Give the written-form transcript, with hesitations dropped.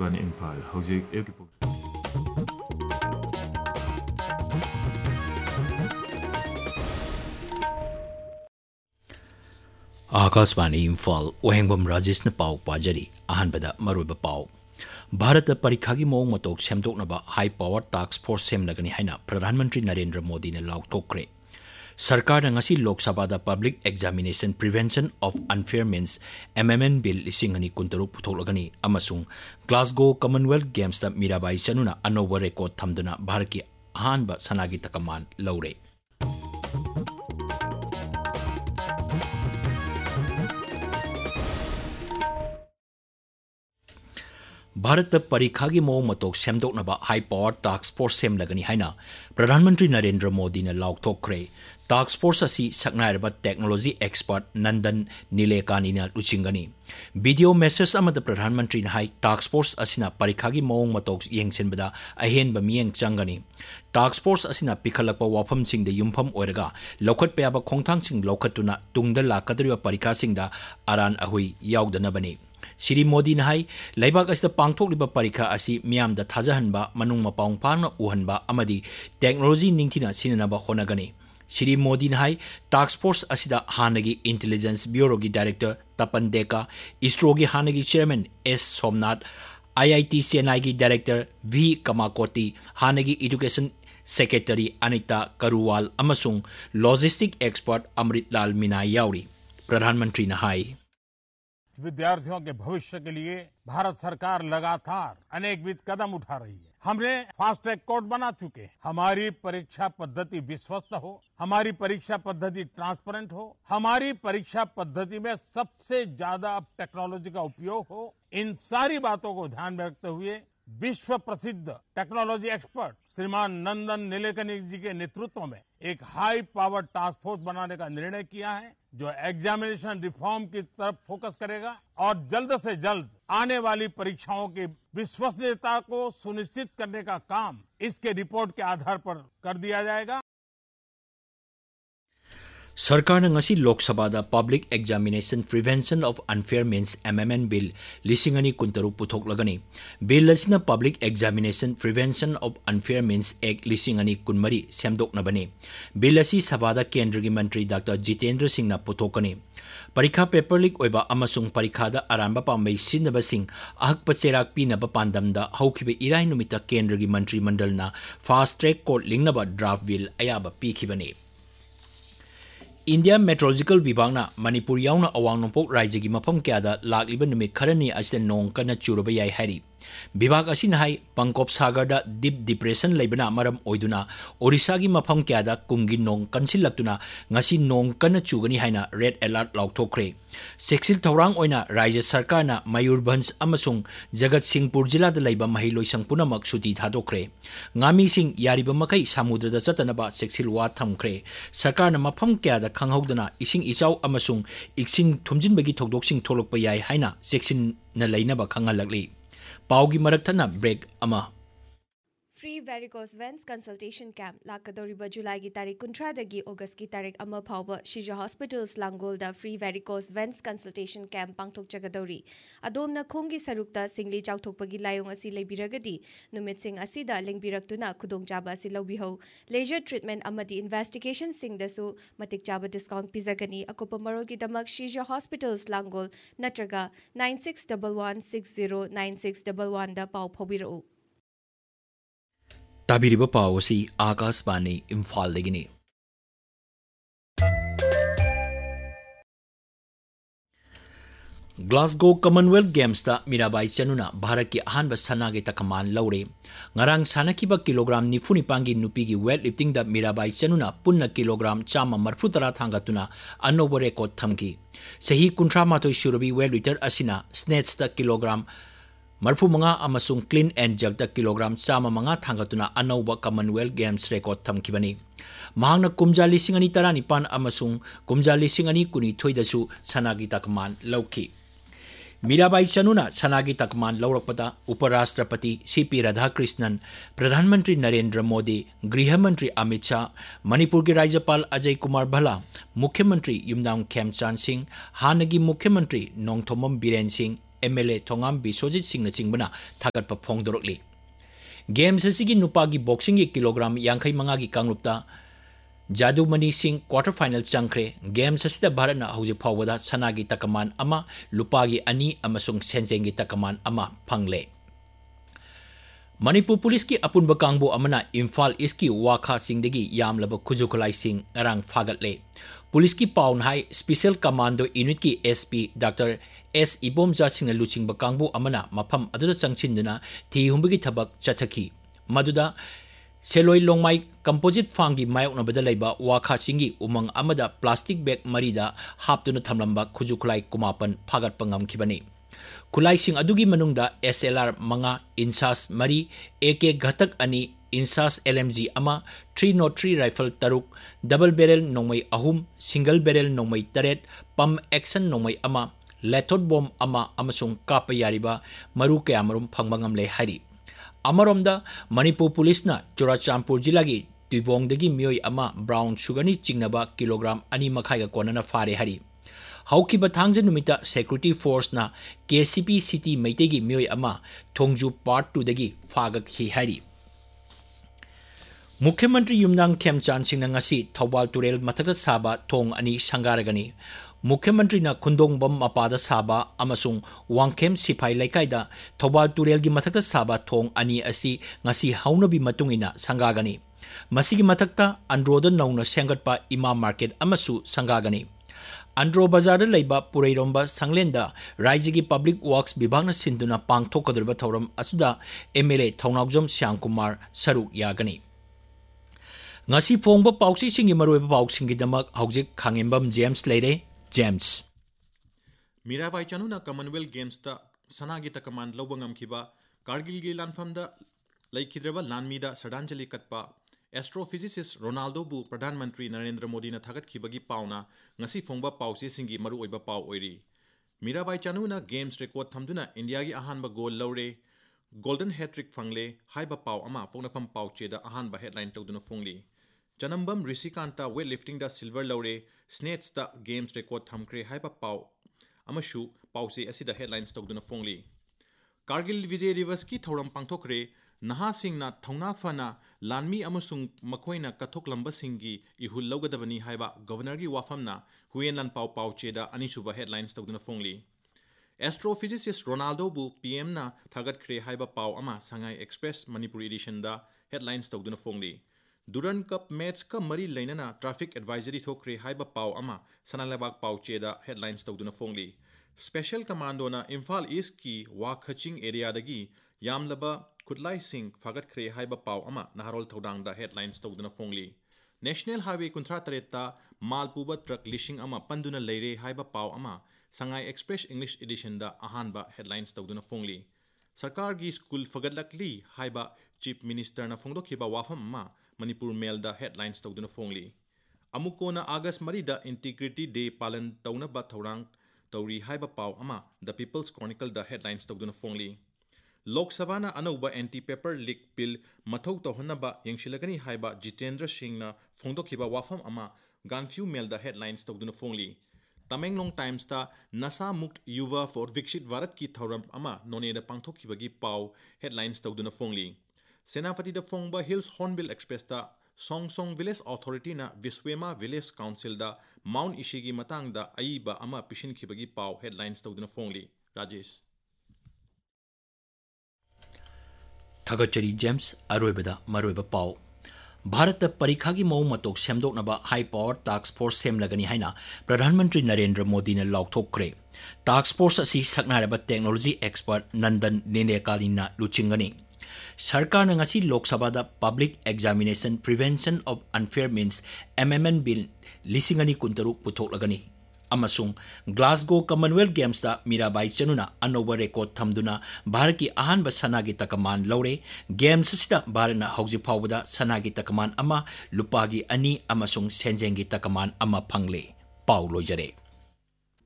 आकाशवाणी इम्फाल हौजिक एवकी आकाशवाणी इम्फाल ओहेंबम राजेश पाव पाजरी अहनबदा मरुब पाव भारत परीक्षा की मौंग मतोक सेमदोकनबा high power task force सेमलगनी हाइना प्रधानमंत्री नरेंद्र मोदी ने लाउथोक्रे सरकार ngasi लोक सभा दा public examination prevention of unfair means एमएमएन bill लिसिंगनी कुंतरु पुथोकलगनी अमसुंग Glasgow Commonwealth games दा मीराबाई चनुना अनोवर रिकॉर्ड थमदुना भारत की अहानबा सनागी तकमान लौरे भारत परीक्षा की मौंग मतोक सेमदोकनबा हाई पावर टास्क फोर्स सेमलगनी हाइना प्रधानमंत्री नरेंद्र मोदी ने लाउथोक्रे टास्क फोर्स असी सकनायरबा टेक्नोलॉजी एक्सपर्ट नंदन नीलेकानीना लुचिंगनी वीडियो मैसेज अमद प्रधानमंत्री ने हाई टास्क फोर्स असिना परीक्षा की मौंग मतोक येंगसिनबदा अहेनबा मियेंग चंगनी टास्क फोर्स असिना पिखलकपा वाफमसिंग द युमफम ओरगा लौखटपा याबा खोंगथांगसिंग लौखटुना तुंगदा लाकदरिबा परीक्षासिंगदा अरान अहुई यावदनबनी श्री मोदी ने हाई लेबाक असिदा पांगथोकलिबा परीक्षा असी मियाम दा थाजहनबा मनुंग मपांग पांगना उहनबा अमदी टेक्नोलॉजी निंगथिना सिननबा होनगनी श्री मोदी ने high task force असिदा हानगी intelligence bureau की डायरेक्टर तपन डेका इसरो की हानगी chairman S Somnath IIT Chennai की director V कमाकोटी हानगी education secretary Anita करुवाल अमसुंग logistic expert Amrit Lal Meena यावरी प्रधानमंत्री ने हाई विद्यार्थियों के भविष्य के लिए भारत सरकार लगातार अनेकविध कदम उठा रही है। हमने फास्ट ट्रैक कोर्ट बना चुके हैं। हमारी परीक्षा पद्धति विश्वस्त हो, हमारी परीक्षा पद्धति ट्रांसपेरेंट हो, हमारी परीक्षा पद्धति में सबसे ज्यादा टेक्नोलॉजी का उपयोग हो। इन सारी बातों को ध्यान में रखते हुए विश्व प्रसिद्ध टेक्नोलॉजी एक्सपर्ट श्रीमान नंदन नीलेकनी जी के नेतृत्व में एक हाई पावर टास्क फोर्स बनाने का निर्णय किया है जो एग्जामिनेशन रिफॉर्म की तरफ फोकस करेगा और जल्द से जल्द आने वाली परीक्षाओं की विश्वसनीयता को सुनिश्चित करने का काम इसके रिपोर्ट के आधार पर कर दिया जाएगा। सरकार ने ngasi लोकसभा दा public examination prevention of unfair means एमएमएन bill लिसिंगनी कुंतरु पुथोकलगनी bill असिना public examination prevention of unfair means act लिसिंगनी कुनमरी सेमदोकनबनी bill असि सभा दा केंद्र की मंत्री डॉक्टर जितेंद्र सिंह ना पुथोकनी परीक्षा पेपर लीक ओइबा अमसुंग परीक्षा दा अरानबा पामबै सिनबसिंग अहकप चेराक पीनबा पांदमदा हौखिबे इराय नुमिता केंद्र की मंत्री मंडलना fast track court लिंगनबा draft bill अयाबा पीखिबनी India meteorological विभागना Manipur यावना अवांग नोंपोक राज्य की मफम क्यादा लाकलिबा नुमित खरनी असिदा नोंग कना चुरबा याय हारि विभाग असिना हाई पंकोप सागर दा डीप डिप्रेशन लेबना मरम ओइदुना ओडिशा की मफम क्यादा कुंगी नोंग कंसिलक्तुना ngasi नोंग कना चुगनी हाइना रेड अलर्ट लाउथोक्रे सेक्सिल थौरांग ओइना राज्य सरकारना मयूरभंज अमसुंग जगत सिंहपुर जिला दा लेबा महिलोइसंग पुनमक सुटी थादोक्रे ngami सिंह यारिबा मखै समुद्र दा चतनबा सेक्सिल वा थमक्रे सरकारना मफम क्यादा खंगहौदना इसिंग इचाउ अमसुंग इक्सिंग थुमजिनबगी थौदोकसिंग थोलकपा याय हाइना सेक्सिन न लेनबा खंगलकली पाउगी मरकथना ब्रेक अमा free varicose veins consultation camp लाकदोरिबा जुलाई की तारीख 19 अगस्त की तारीख अमा फाउबा शिजा hospitals लांगोलदा free varicose veins consultation camp पांगथोकजगदौरी अदोमना खोंगी सरुकता singly चाउथोकपगी लायोंग असि लेबिरगदी नुमितसिंग असिदा लिंगबिरक्तुना खुदोंगचाबा असि लौबिहौ लेजर ट्रीटमेंट अमदी इन्वेस्टिगेशन सिंगदसु मतिक चाबा डिस्काउंट पिजगनी अकोपा मरोलगिदमक शिजा हॉस्पिटल्स लांगोल नत्रगा 9611609611 दा पाउ फोबिरउ ताबिरिबा पावसी Akashvani Imphal देगिनी Glasgow Commonwealth games दा मीराबाई चनुना भारत की अहानबा सनागे तकमान लौरे ngarang sanakiba kilogram 95 gi nupi gi weight lifting da Mirabai चनुना पुन्ना kilogram 130 थांगतुना अनोबो record थमकी सही 38 सुरबी weight lifter asina snatch दा किलोग्राम मरफू मंगा अमसुंग clean and जग दा किलोग्राम 105 थांगतुना अनौबा कॉमनवेल्थ गेम्स रेकॉर्ड थमखिबनी महांगना कुमजा लिसिंग अनि तरा निपान अमसुंग कुमजा लिसिंग अनि कुनी थोइदसु सनागी तकमान लौखी मीराबाई चनुना सनागी तकमान लौरपदा उपराष्ट्रपति CP राधाकृष्णन प्रधानमंत्री नरेंद्र मोदी गृह मंत्री अमित शाह मणिपुर के राज्यपाल अजय कुमार भल्ला मुख्यमंत्री युमनाम खेमचांद सिंह हानगी मुख्यमंत्री नोंगथोमम Biren Singh MLA Thongam Biswajit Singh Chingbana Thagatpa Phongdorokli Games asigi nupagi boxing gi kilogram 55 gi kanglupta Jadumani Singh quarter final changkhre games asida Bharatna hauji phawada sanagi takaman ama lupagi ani amasung senjengi takaman ama phangle Manipur Police ki apunba kangbo amana Imphal East ki Wakha Singdagi yamlaba Khujukulai Singh arang phagatle Police ki pawn hai Special Commando Unit ki SP Dr. S. Ibomja Singh luching bakangbo amana mafam aduda changchinduna thi humbagi thabak chathaki maduda Seloi Longmai composite fangi mayokna badalaiba Wakha Singhi umang amada plastic bag marida haptuna thamlamba Khujukulai kumapan phagat pangam khibani Kulai Singh adugi manungda SLR manga insas mari AK ghatak ani insas LMG ama 303 rifle taruk double barrel nongmai ahum single barrel nongmai taret pump action nongmai ama lethod bomb ama amasung kapa yariba maru kayamarum phangbangam le hari Amaromda Manipur Police na Churachampur Jilagi Tibongdagi Miyoi ama brown sugar ni chingnaba kilogram ani makhaiga konana fare hari Haukiba thangja numita security force na KCP city maitegi miyoi ama Thongju part 2 dagi phagak hi hari Mukhyamantri Yumnang Khemchan Singh ngasi Thawbal Turel mathaka saba thong ani sangaragani Mukhyamantri na Khundong Bam mapada saba amasung Wangkhem Sipai Laikai da Thawbal Turel gi mathaka saba thong ani asi ngasi haunabi matungina sangagani Masigi mathakta Androda nauna sengatpa Imam Market amasu sangagani Andro Bazar Laiba Pureiromba Sanglenda Raijigi Public Works Bibagna Sinduna Pangthokadriba Thoram Asuda MLA Thongnawjom Syam Kumar Saruk Yagani Ngasi Phongba Pausi Singi Maroiba Pausingi Damak Haujik Khangembam James Leire James Mirabai Chanuna Commonwealth Games ta Sanagi Takaman Lobangam Kiba Kargil gi Lanfamda Laikidraba Lanmida Sardanjali Katpa Astrophysicist Ronaldo Bu Pradhan Mantri Narendra Modi na thagat khibagi pauna ngasi phongba pausi singi maru oiba pau oiri Mirabai Chanuna Games record thamduna India gi ahanba goal lawre golden hat-trick fangle haiba pau ama pongnapam pau cheda ahanba headline tawduna phongli Chanambam Rishikanta weightlifting da silver lawre snatch da games record thamkre haiba pau amashu pausi asida headlines tawduna phongli Kargil Vijay Divas ki thoram pangthokre Naha Singh na Thongna Fana Lanmi amusung Makoina Kathok Lamba Singhi Ihul Logadabani Haiba Governor gi Wafamna Huyen Lan Pau Pau Cheda Anisuba headlines Tawduna Phongli Astrophysicist Ronaldo Bu PM na Thagat Kre Haiba Pau Ama Sangai Express Manipur edition da headlines Tawduna Phongli Duran Cup match ka mari lainana traffic advisory thokre haiba Pau Ama Sanalabak Pau Cheda headlines Tawduna Phongli Special Commando na Imphal East ki Wakhaching area dagi Yamlaba Khutlai Singh Phagat Kre Haiba Pau Ama Naharol Thodang da headlines Tawduna Phongli National Highway Kuntra Tareta Malpuba Truck Lishing Ama Panduna Leire Haiba Pau Ama Sangai Express English Edition da Ahanba headlines Tawduna Phongli Sarkar gi School Fagadlakli Haiba Chief Minister na Phongdokhiba Wafam Ama Manipur Mail da headlines Tawduna Phongli Amukona August Marida Integrity Day Palan Tawna Ba Thorang Tauri Haiba Pau Ama The People's Chronicle da headlines Tawduna Phongli Lok Sabha na Anauba Anti-Paper Leak Bill Mathau Tawhanaba Yangshilagani Haiba Jitendra Singh na Phongdokhiba Wafam Ama Ganfew Mail da headlines Tawduna Phongli Tamenglong Times ta Nasa Mukt Yuva for Vikshit Bharat ki Thoram Ama None da Pangthokhibagi Pau headlines Tawduna Phongli Senapati da Phongba Hills Hornbill Express ta Song Song Village Authority na Viswema Village Council da Mount Ishigi Matang da Aiba Ama Pishin Khibagi Pau headlines Tawduna Phongli Rajesh Thagachari James Aroibada Maroiba Pau Bharat Parikha gi mau matok semdoknaba high power task force semlagani haina Pradhan Mantri Narendra Modi na laukthokre task force asi saknaraba technology expert Nandan Nenekalina luchingani Sarkar na ngasi Lok Sabha da Public Examination Prevention of Unfair Means MMN Bill lisingani kuntaruk putoklagani amasung Glasgow Commonwealth Games da Mirabai Chanuna anoba record thamduna Bharat ki ahanba sanagi takaman laure games sida Bharat na hauji phawda sanagi takaman ama lupagi ani amasung senjengi takaman ama phangle pau loijare